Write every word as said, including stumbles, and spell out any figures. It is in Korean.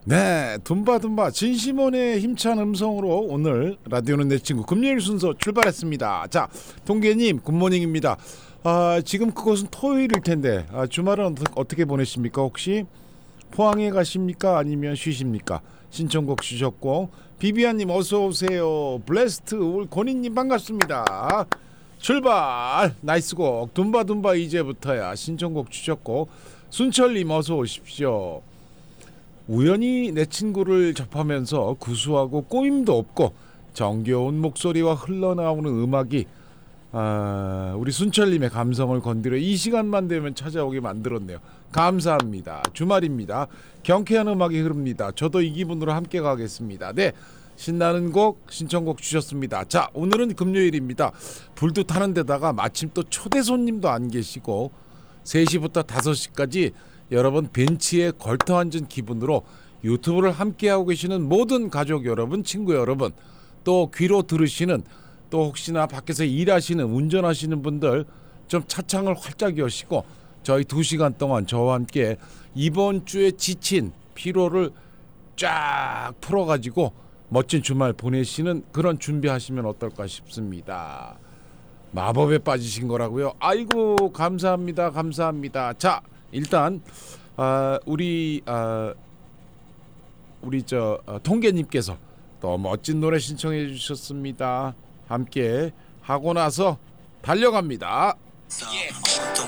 네, 둠바둠바 진시몬의 힘찬 음성으로 오늘 라디오는 내 친구 금요일 순서 출발했습니다. 자, 동계님 굿모닝입니다. 아, 지금 그것은 토요일일 텐데 아, 주말은 어떻게 보내십니까? 혹시 포항에 가십니까? 아니면 쉬십니까? 신청곡 주셨고 비비안님 어서 오세요. 블레스트 올 권희님 반갑습니다. 출발 나이스곡 둠바둠바 이제부터야 신청곡 주셨고 순철님 어서 오십시오. 우연히 내 친구를 접하면서 구수하고 꼬임도 없고 정겨운 목소리와 흘러나오는 음악이 아, 우리 순철님의 감성을 건드려 이 시간만 되면 찾아오게 만들었네요. 감사합니다. 주말입니다. 경쾌한 음악이 흐릅니다. 저도 이 기분으로 함께 가겠습니다. 네, 신나는 곡 신청곡 주셨습니다. 자, 오늘은 금요일입니다. 불도 타는 데다가 마침 또 초대 손님도 안 계시고 세 시부터 다섯 시까지 여러분 벤치에 걸터 앉은 기분으로 유튜브를 함께하고 계시는 모든 가족 여러분, 친구 여러분, 또 귀로 들으시는, 또 혹시나 밖에서 일하시는, 운전하시는 분들 좀 차창을 활짝 여시고 저희 두 시간 동안 저와 함께 이번 주에 지친 피로를 쫙 풀어가지고 멋진 주말 보내시는 그런 준비하시면 어떨까 싶습니다. 마법에 빠지신 거라고요? 아이고 감사합니다. 감사합니다. 자, 일단 어, 우리 어, 우리 저 어, 통계님께서 또 멋진 노래 신청해 주셨습니다. 함께 하고 나서 달려갑니다.